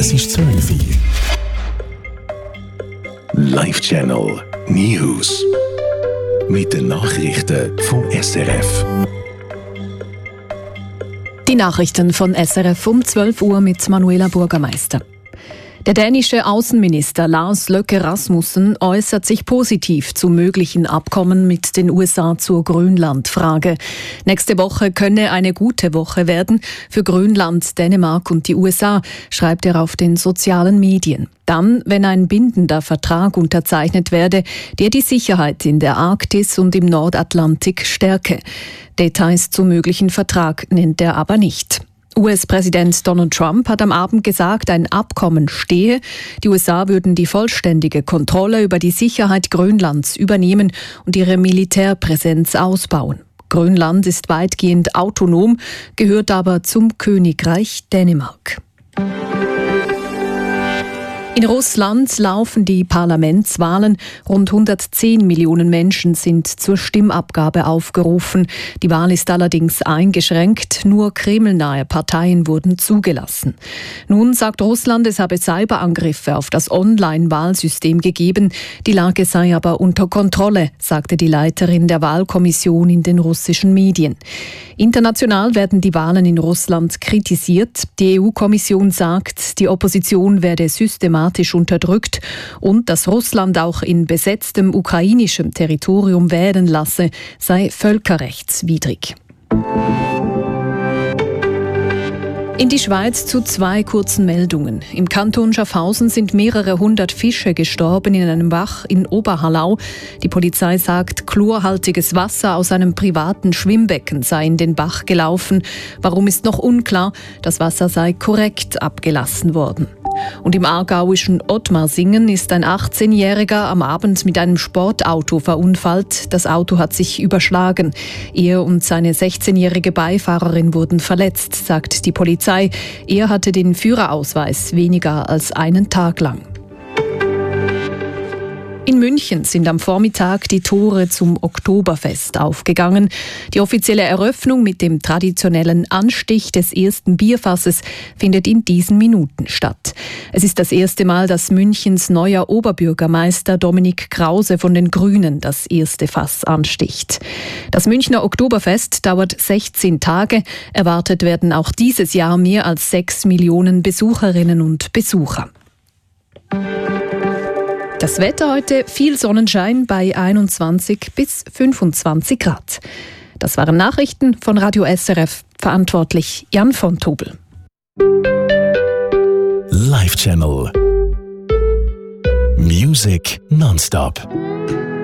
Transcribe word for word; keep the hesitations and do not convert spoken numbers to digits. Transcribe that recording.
Es ist zwölf Uhr. Live Channel News. Mit den Nachrichten von S R F. Die Nachrichten von S R F um zwölf Uhr mit Manuela Bürgermeister. Der dänische Außenminister Lars Løkke Rasmussen äußert sich positiv zu möglichen Abkommen mit den U S A zur Grönland-Frage. Nächste Woche könne eine gute Woche werden für Grönland, Dänemark und die U S A, schreibt er auf den sozialen Medien. Dann, wenn ein bindender Vertrag unterzeichnet werde, der die Sicherheit in der Arktis und im Nordatlantik stärke. Details zum möglichen Vertrag nennt er aber nicht. U S-Präsident Donald Trump hat am Abend gesagt, ein Abkommen stehe. Die U S A würden die vollständige Kontrolle über die Sicherheit Grönlands übernehmen und ihre Militärpräsenz ausbauen. Grönland ist weitgehend autonom, gehört aber zum Königreich Dänemark. In Russland laufen die Parlamentswahlen. Rund hundertzehn Millionen Menschen sind zur Stimmabgabe aufgerufen. Die Wahl ist allerdings eingeschränkt. Nur kremlnahe Parteien wurden zugelassen. Nun sagt Russland, es habe Cyberangriffe auf das Online-Wahlsystem gegeben. Die Lage sei aber unter Kontrolle, sagte die Leiterin der Wahlkommission in den russischen Medien. International werden die Wahlen in Russland kritisiert. Die E U-Kommission sagt, die Opposition werde systematisch unterdrückt und dass Russland auch in besetztem ukrainischem Territorium wählen lasse, sei völkerrechtswidrig. In die Schweiz zu zwei kurzen Meldungen. Im Kanton Schaffhausen sind mehrere hundert Fische gestorben in einem Bach in Oberhallau. Die Polizei sagt, chlorhaltiges Wasser aus einem privaten Schwimmbecken sei in den Bach gelaufen. Warum ist noch unklar. Das Wasser sei korrekt abgelassen worden. Und im aargauischen Ottmarsingen ist ein achtzehnjähriger am Abend mit einem Sportauto verunfallt. Das Auto hat sich überschlagen. Er und seine sechzehnjährige Beifahrerin wurden verletzt, sagt die Polizei. Er hatte den Führerausweis weniger als einen Tag lang. In München sind am Vormittag die Tore zum Oktoberfest aufgegangen. Die offizielle Eröffnung mit dem traditionellen Anstich des ersten Bierfasses findet in diesen Minuten statt. Es ist das erste Mal, dass Münchens neuer Oberbürgermeister Dominik Krause von den Grünen das erste Fass ansticht. Das Münchner Oktoberfest dauert sechzehn Tage. Erwartet werden auch dieses Jahr mehr als sechs Millionen Besucherinnen und Besucher. Das Wetter heute, viel Sonnenschein bei einundzwanzig bis fünfundzwanzig Grad. Das waren Nachrichten von Radio S R F, verantwortlich Jan von Tobel. Live Channel Music nonstop.